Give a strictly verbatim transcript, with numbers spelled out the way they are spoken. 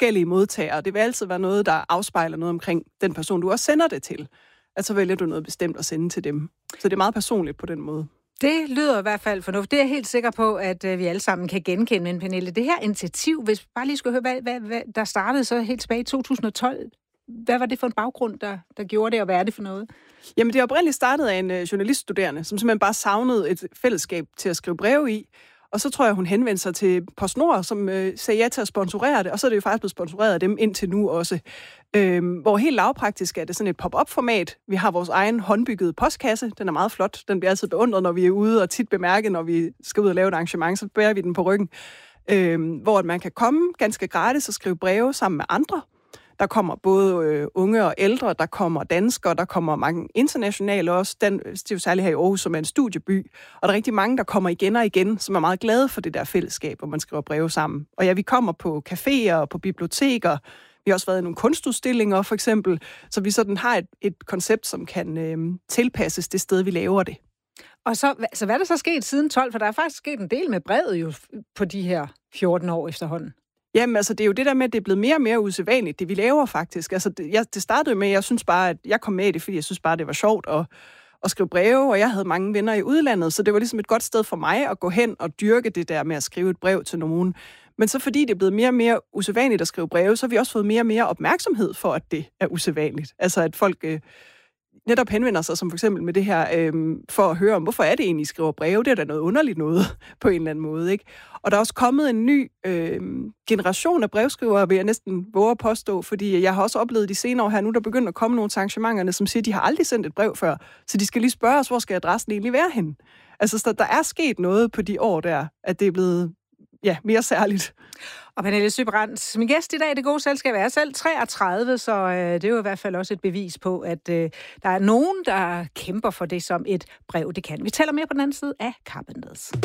forskellige modtagere. Det vil altid være noget, der afspejler noget omkring den person, du også sender det til. At så vælger du noget bestemt at sende til dem. Så det er meget personligt på den måde. Det lyder i hvert fald fornuftigt. Det er jeg helt sikker på, at vi alle sammen kan genkende. Men Pernille, det her initiativ, hvis vi bare lige skulle høre, hvad, hvad, hvad der startede så helt tilbage i to tusind og tolv. Hvad var det for en baggrund, der, der gjorde det, og hvad er det for noget? Jamen, det er oprindeligt startet af en uh, journaliststuderende, som simpelthen bare savnede et fællesskab til at skrive breve i. Og så tror jeg, hun henvendte sig til PostNord, som øh, sagde ja til at sponsorere det, og så er det jo faktisk blevet sponsoreret af dem indtil nu også. Øhm, hvor helt lavpraktisk er det sådan et pop-up-format. Vi har vores egen håndbyggede postkasse. Den er meget flot. Den bliver altid beundret, når vi er ude, og tit bemærket, når vi skal ud og lave et arrangement, så bærer vi den på ryggen. Øhm, hvor man kan komme ganske gratis og skrive breve sammen med andre. Der kommer både øh, unge og ældre, der kommer danskere, der kommer mange internationale også. Den, det er jo særligt her i Aarhus, som er en studieby. Og der er rigtig mange, der kommer igen og igen, som er meget glade for det der fællesskab, hvor man skriver breve sammen. Og ja, vi kommer på caféer og på biblioteker. Vi har også været i nogle kunstudstillinger, for eksempel. Så vi sådan har et, et koncept, som kan øh, tilpasses det sted, vi laver det. Og så, så hvad er der så sket siden tolv? For der er faktisk sket en del med brevet jo på de her fjorten år efterhånden. Jamen, altså, det er jo det der med, at det er blevet mere og mere usædvanligt, det vi laver faktisk. Altså, det, jeg, det startede med, jeg synes bare, at jeg kom med i det, fordi jeg synes bare, det var sjovt at, at skrive breve, og jeg havde mange venner i udlandet, så det var ligesom et godt sted for mig at gå hen og dyrke det der med at skrive et brev til nogen. Men så fordi det er blevet mere og mere usædvanligt at skrive breve, så har vi også fået mere og mere opmærksomhed for, at det er usædvanligt. Altså, at folk øh, netop henvender sig, som for eksempel med det her, øh, for at høre om, hvorfor er det egentlig, I skriver breve? Det er da noget underligt noget, på en eller anden måde, ikke? Og der er også kommet en ny øh, generation af brevskrivere, vil jeg næsten våge at påstå, fordi jeg har også oplevet de senere år her, nu der begynder at komme nogle til arrangementerne, som siger, at de har aldrig sendt et brev før, så de skal lige spørge os, hvor skal adressen egentlig være henne? Altså, så der er sket noget på de år der, at det er blevet ja, mere særligt. Og Pernille Sybrand, min gæst i dag, Det Gode Selskab, er selv treogtredive, så øh, det er jo i hvert fald også et bevis på, at øh, der er nogen, der kæmper for det, som et brev det kan. Vi taler mere på den anden side af Carpenters.